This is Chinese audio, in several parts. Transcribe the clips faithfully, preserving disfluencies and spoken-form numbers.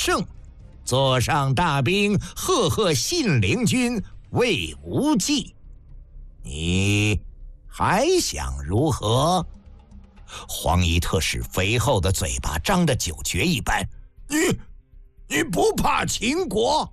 胜，坐上大兵，赫赫信陵君为无忌。你还想如何？”黄衣特使肥厚的嘴巴张得酒爵一般。你你不怕秦国？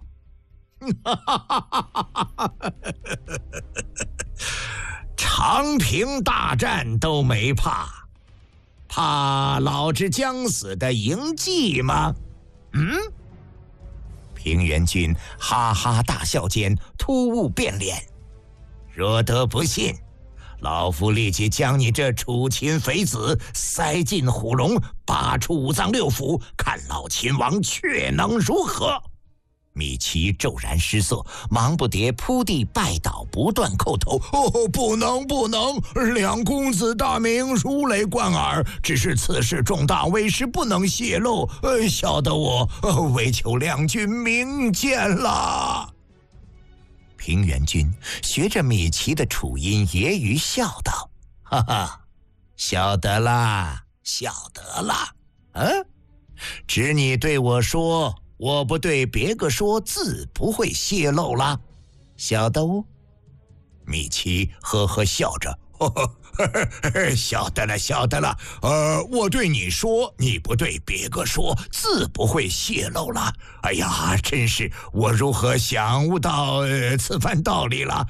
长平大战都没怕，怕老子将死的嬴稷吗？嗯？平原君哈哈大笑间，突兀变脸。若得不信，老夫立即将你这楚秦肥子塞进虎笼，拔出五脏六腑，看老秦王却能如何？米奇骤然失色，忙不迭扑地拜倒，不断叩头。哦，不能不能，两公子大名如雷贯耳，只是此事重大，为师不能泄露，呃，小的我、呃、唯求两君明鉴了。平原君学着米奇的楚音揶揄笑道：“哈哈，晓得啦，晓得啦。嗯，只你对我说，我不对别个说，自不会泄露啦，晓得哦。”米奇呵呵笑着：“呵呵，晓得了，晓得了。呃，我对你说，你不对别个说，自不会泄露了。哎呀，真是我如何想悟到、呃、此番道理了。”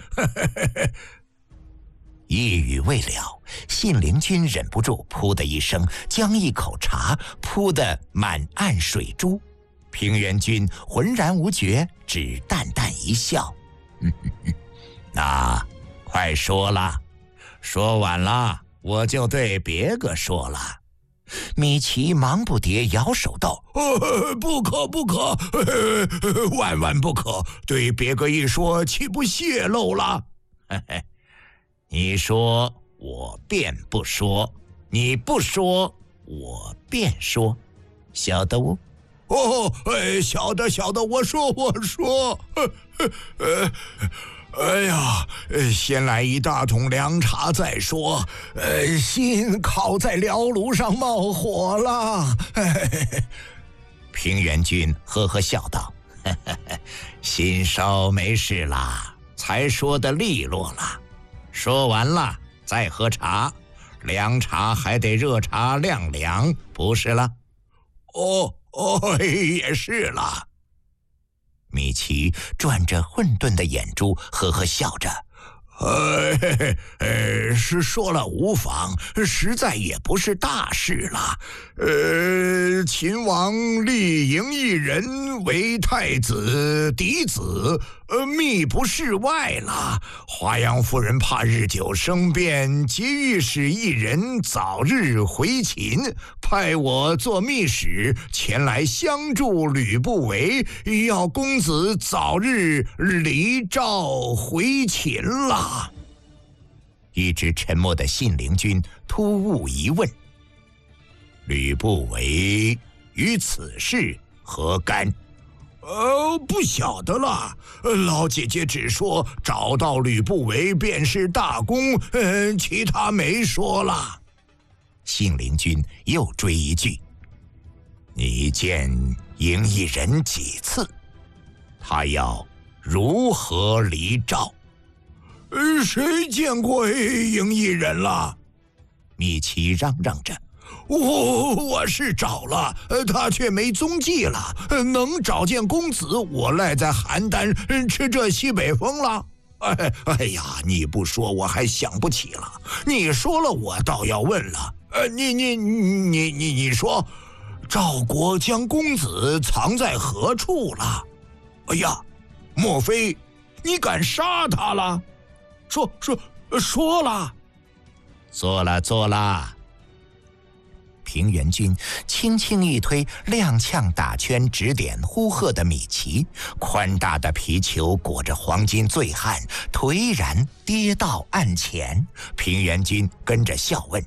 一语未了，信陵君忍不住噗的一声，将一口茶扑得满岸水珠。平原君浑然无觉，只淡淡一笑：“嗯嗯嗯，那快说了。说完了，我就对别个说了。”米奇忙不迭摇手道：“呃，不可不可、呃，万万不可！对别个一说，岂不泄露了？嘿嘿，你说我便不说，你不说我便说，晓得不？”“哦，哎，晓得晓得，我说我说。呃”哎呀，先来一大桶凉茶再说。呃，心烤在燎炉上冒火了。平原君呵呵笑道：“心烧没事啦，才说的利落了。说完了再喝茶，凉茶还得热茶晾凉，不是了？”“哦哦，也是了。”米奇转着混沌的眼珠，呵呵笑着：“呃，呃，是说了无妨，实在也不是大事了。呃，秦王立嬴异人为太子嫡子，呃，秘不示外了。华阳夫人怕日久生变，急欲使异人早日回秦，派我做密使前来相助吕不韦，要公子早日离赵回秦了。”一直沉默的信陵君突兀一问：“吕不韦与此事何干？”“呃，不晓得了。老姐姐只说找到吕不韦便是大功，呃，其他没说了。”信陵君又追一句：“你见嬴异人几次？他要如何离赵？”“呃，谁见过嬴异人了？”米奇嚷嚷着：“我我是找了，他却没踪迹了。能找见公子，我赖在邯郸吃这西北风了。哎哎呀，你不说我还想不起了，你说了我倒要问了。呃，你你你你你说，赵国将公子藏在何处了？哎呀，莫非你敢杀他了？说说说了。”“做了做了。”平原君轻轻一推踉跄打圈指点呼喝的米奇，宽大的皮球裹着黄金醉汉颓然跌到案前。平原君跟着笑问：“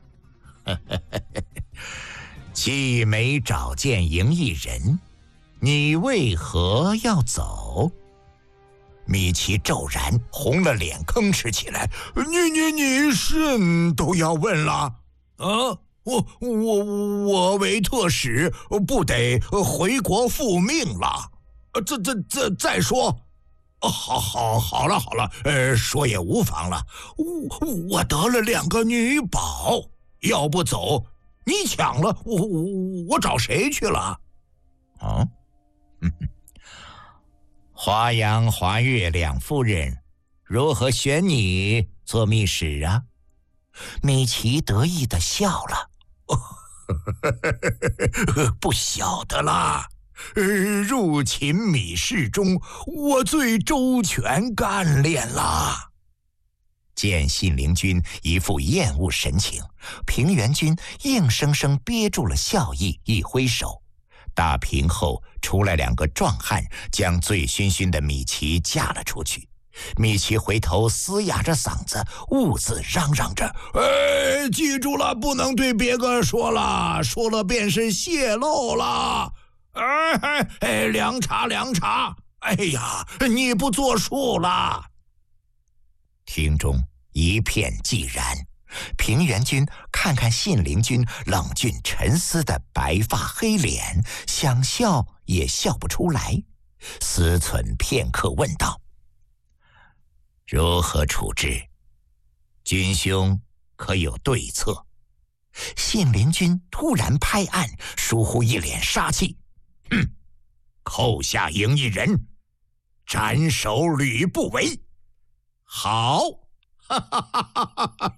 既没找见嬴异人，你为何要走？”米奇骤然红了脸，吭哧起来：“你你你是都要问了啊？ 我我我为特使，不得回国复命了。这这这再说，好好好了好了，呃，说也无妨了。我我得了两个女宝，要不走，你抢了，我我我找谁去了？啊？嗯，华阳、华岳两夫人如何选你做密使啊？米奇得意地笑了。不晓得啦。呃，入秦米氏中，我最周全干练了。见信陵君一副厌恶神情，平原君硬生生憋住了笑意，一挥手，大屏后出来两个壮汉，将醉醺醺的米奇架了出去。米奇回头嘶哑着嗓子，兀自嚷嚷着：“哎，记住了，不能对别个说了，说了便是泄露了。哎哎，凉茶凉茶！哎呀，你不作数了。”厅中一片寂然。平原君看看信陵君冷峻沉思的白发黑脸，想笑也笑不出来，思忖片刻，问道：“如何处置？君兄可有对策？”信陵君突然拍案，疏忽一脸杀气：“哼，扣下营一人，斩首吕不韦。”好！哈哈哈哈哈哈！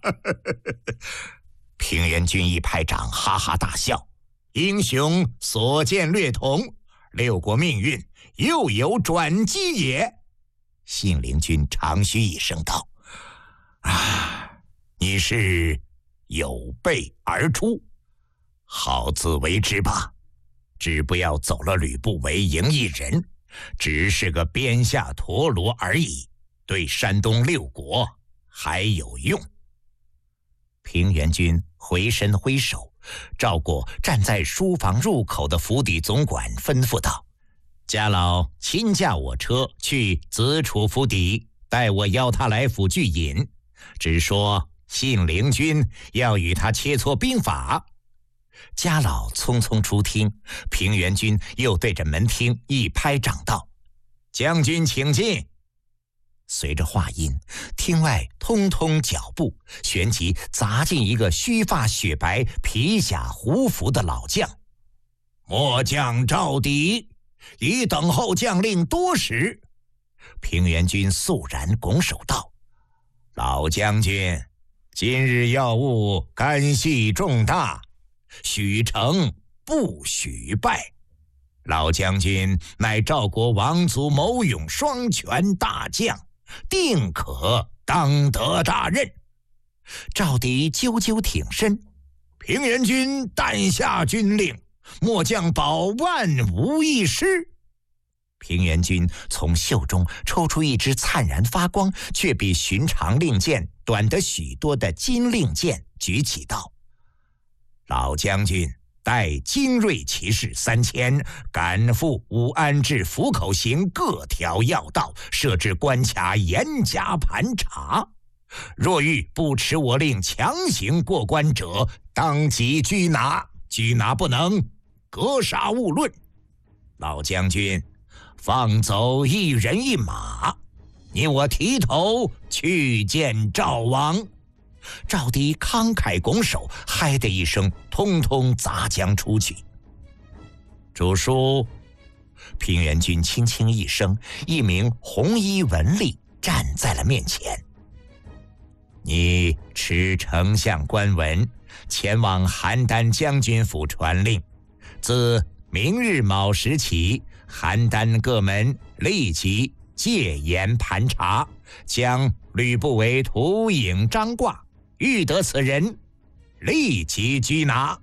平原君一拍掌，哈哈大笑：“英雄所见略同，六国命运又有转机也。”信陵君长吁一声道：“啊，你是有备而出，好自为之吧。只不要走了吕不韦营一人，只是个边下陀螺而已，对山东六国还有用。”平原君回身挥手，照过站在书房入口的府邸总管，吩咐道：“家老亲驾我车去子楚府邸，待我邀他来府聚饮，只说信陵君要与他切磋兵法。”家老匆匆出厅，平原君又对着门厅一拍掌道：“将军请进。”随着话音，厅外通通脚步，旋即砸进一个须发雪白、皮甲胡服的老将。末将赵棣，已等候将令多时。平原君肃然拱手道：“老将军，今日要务干系重大，许成不许败。老将军乃赵国王族谋勇双全大将，定可当得大任。”赵棣啾啾挺身：“平原君但下军令，末将保万无一失。”平原君从袖中抽出一支灿然发光却比寻常令箭短得许多的金令箭，举起道：“老将军带精锐骑士三千，赶赴武安至府口行各条要道，设置关卡，严加盘查。若遇不持我令强行过关者，当即拘拿，拘拿不能，格杀勿论。老将军放走一人一马，你我提头去见赵王。”赵棣慷慨拱手，嗨的一声，通通砸将出去。主书，平原君轻轻一声，一名红衣文吏站在了面前。你持丞相官文，前往邯郸将军府传令，自明日卯时起，邯郸各门立即戒严盘查，将吕不韦图影张挂，遇得此人，立即拘拿。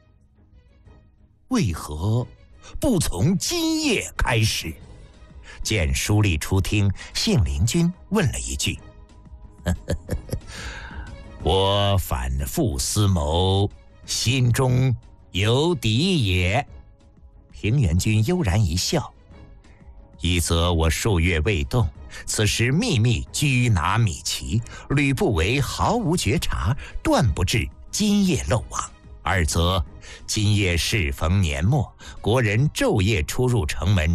为何不从今夜开始？见书吏出厅，信陵君问了一句：“呵呵呵我反复思谋，心中有底也。”平原君悠然一笑：“一则我数月未动，此时秘密拘拿米奇，吕不韦毫无觉察，断不至今夜漏网。 二则今夜适逢年末，国人昼夜出入城门，